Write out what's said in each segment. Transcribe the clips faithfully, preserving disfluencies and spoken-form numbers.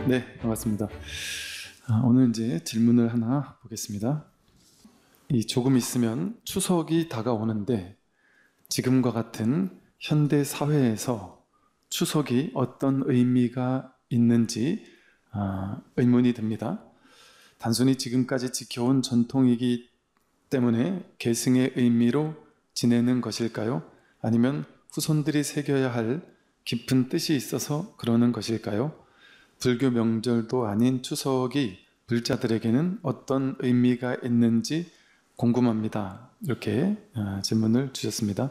네, 반갑습니다. 아, 오늘 이제 질문을 하나 보겠습니다. 이 조금 있으면 추석이 다가오는데 지금과 같은 현대 사회에서 추석이 어떤 의미가 있는지 아, 의문이 듭니다. 단순히 지금까지 지켜온 전통이기 때문에 계승의 의미로 지내는 것일까요? 아니면 후손들이 새겨야 할 깊은 뜻이 있어서 그러는 것일까요? 불교 명절도 아닌 추석이 불자들에게는 어떤 의미가 있는지 궁금합니다. 이렇게 질문을 주셨습니다.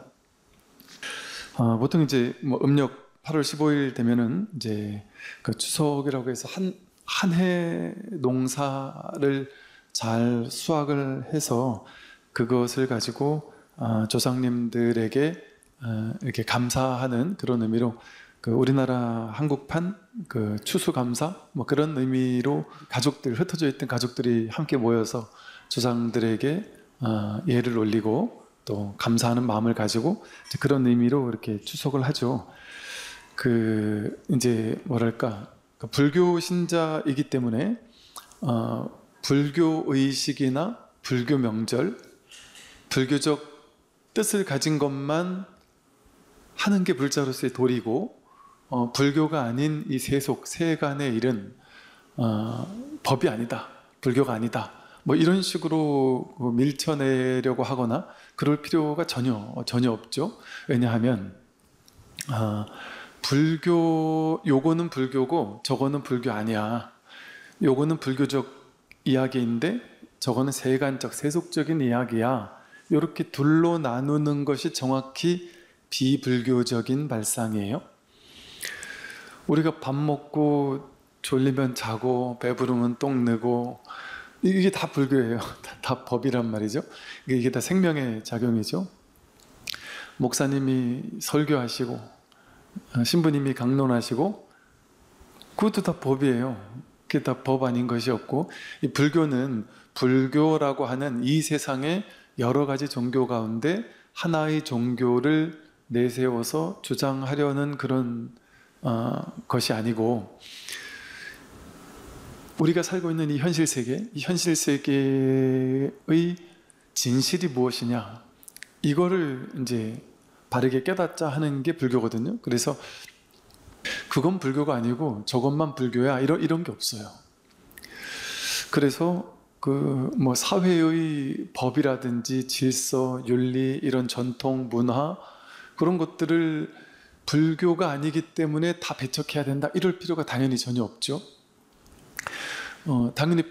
아, 보통 이제 뭐 음력 팔월 십오일 되면은 이제 그 추석이라고 해서 한 한 해 농사를 잘 수확을 해서 그것을 가지고 아, 조상님들에게 아, 이렇게 감사하는 그런 의미로 그 우리나라 한국판 그 추수감사 뭐 그런 의미로 가족들 흩어져 있던 가족들이 함께 모여서 조상들에게 어, 예를 올리고 또 감사하는 마음을 가지고 이제 그런 의미로 이렇게 추석을 하죠. 그 이제 뭐랄까 그 불교 신자이기 때문에 어, 불교 의식이나 불교 명절, 불교적 뜻을 가진 것만 하는 게 불자로서의 도리고 어, 불교가 아닌 이 세속, 세간의 일은 어, 법이 아니다, 불교가 아니다 뭐 이런 식으로 밀쳐내려고 하거나 그럴 필요가 전혀 전혀 없죠. 왜냐하면 어, 불교, 요거는 불교고 저거는 불교 아니야, 요거는 불교적 이야기인데 저거는 세간적, 세속적인 이야기야, 이렇게 둘로 나누는 것이 정확히 비불교적인 발상이에요. 우리가 밥 먹고 졸리면 자고 배부르면 똥 누고 이게 다 불교예요. 다, 다 법이란 말이죠. 이게 다 생명의 작용이죠. 목사님이 설교하시고 신부님이 강론하시고 그것도 다 법이에요. 그게 다 법 아닌 것이 없고, 이 불교는 불교라고 하는 이 세상의 여러 가지 종교 가운데 하나의 종교를 내세워서 주장하려는 그런 어, 것이 아니고, 우리가 살고 있는 이 현실 세계, 이 현실 세계의 진실이 무엇이냐, 이거를 이제 바르게 깨닫자 하는 게 불교거든요. 그래서 그건 불교가 아니고 저것만 불교야, 이런 이런 게 없어요. 그래서 그 뭐 사회의 법이라든지 질서, 윤리, 이런 전통, 문화 그런 것들을 불교가 아니기 때문에 다 배척해야 된다, 이럴 필요가 당연히 전혀 없죠. 어, 당연히